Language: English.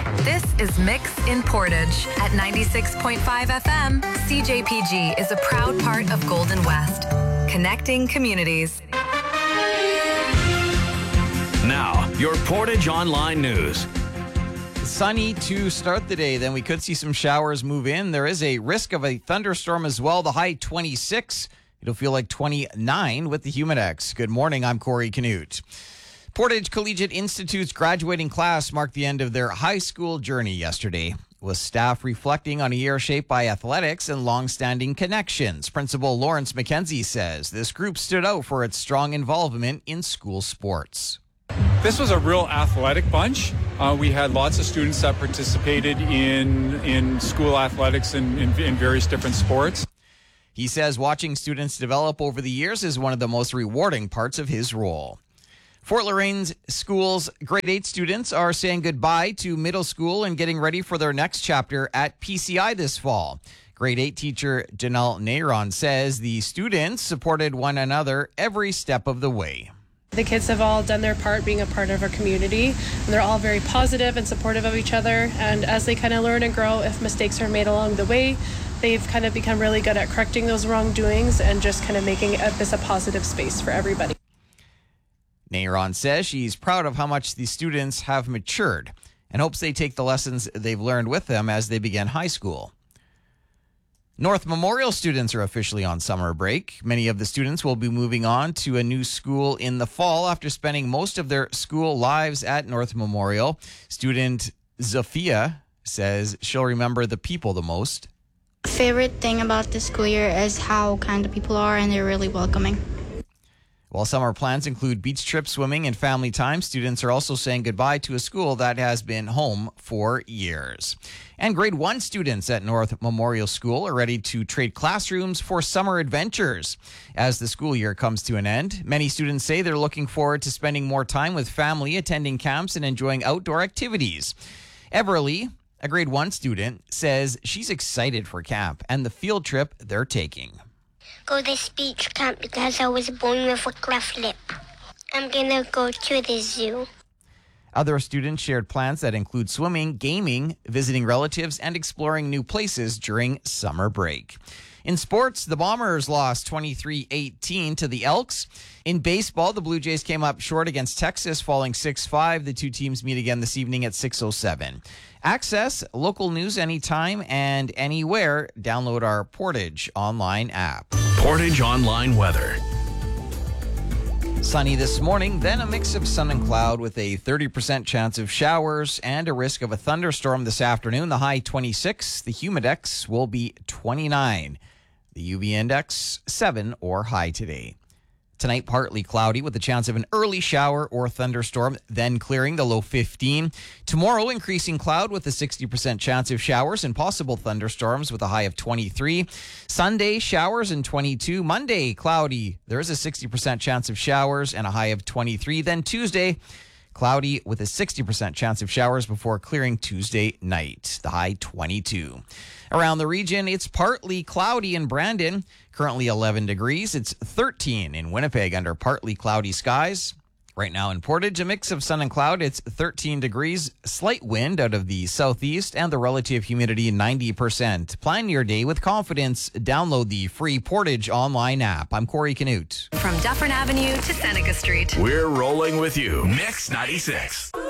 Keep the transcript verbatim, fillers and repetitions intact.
This is Mix in Portage at ninety-six point five F M. C J P G is a proud part of Golden West, connecting communities. Now, your Portage Online News. Sunny to start the day, then we could see some showers move in. There is a risk of a thunderstorm as well. The high twenty-six. It'll feel like twenty-nine with the Humidex. Good morning, I'm Corey Canute. Portage Collegiate Institute's graduating class marked the end of their high school journey yesterday, with staff reflecting on a year shaped by athletics and long-standing connections. Principal Lawrence McKenzie says this group stood out for its strong involvement in school sports. This was a real athletic bunch. Uh, we had lots of students that participated in in school athletics and in, in various different sports. He says watching students develop over the years is one of the most rewarding parts of his role. Fort Lorain's school's grade eight students are saying goodbye to middle school and getting ready for their next chapter at P C I this fall. Grade eight teacher Janelle Neyron says the students supported one another every step of the way. The kids have all done their part being a part of our community, and they're all very positive and supportive of each other. And as they kind of learn and grow, if mistakes are made along the way, they've kind of become really good at correcting those wrongdoings and just kind of making this a positive space for everybody. Neyron says she's proud of how much the students have matured and hopes they take the lessons they've learned with them as they begin high school. North Memorial students are officially on summer break. Many of the students will be moving on to a new school in the fall after spending most of their school lives at North Memorial. Student Zafia says she'll remember the people the most. Favorite thing about this school year is how kind the people are, and they're really welcoming. While summer plans include beach trips, swimming, and family time, students are also saying goodbye to a school that has been home for years. And grade one students at North Memorial School are ready to trade classrooms for summer adventures. As the school year comes to an end, many students say they're looking forward to spending more time with family, attending camps, and enjoying outdoor activities. Everly, a grade one student, says she's excited for camp and the field trip they're taking. Go to this beach camp because I was born with a cleft lip. I'm gonna go to the zoo. Other students shared plans that include swimming, gaming, visiting relatives, and exploring new places during summer break. In sports, the Bombers lost twenty-three eighteen to the Elks. In baseball, the Blue Jays came up short against Texas, falling six five. The two teams meet again this evening at six oh seven. Access local news anytime and anywhere. Download our Portage Online app. Portage Online weather. Sunny this morning, then a mix of sun and cloud with a thirty percent chance of showers and a risk of a thunderstorm this afternoon. The high twenty-six. The Humidex will be twenty-nine. The U V index seven or high today. Tonight, partly cloudy with a chance of an early shower or thunderstorm, then clearing, the low fifteen. Tomorrow, increasing cloud with a sixty percent chance of showers and possible thunderstorms with a high of twenty-three. Sunday, showers and twenty-two. Monday, cloudy. There is a sixty percent chance of showers and a high of twenty-three. Then Tuesday, cloudy with a sixty percent chance of showers before clearing Tuesday night, the high twenty-two. Around the region, it's partly cloudy in Brandon, currently eleven degrees. It's thirteen in Winnipeg under partly cloudy skies. Right now in Portage, a mix of sun and cloud. It's thirteen degrees, slight wind out of the southeast, and the relative humidity ninety percent. Plan your day with confidence. Download the free Portage Online app. I'm Corey Canute. From Dufferin Avenue to Seneca Street. We're rolling with you. Mix ninety-six.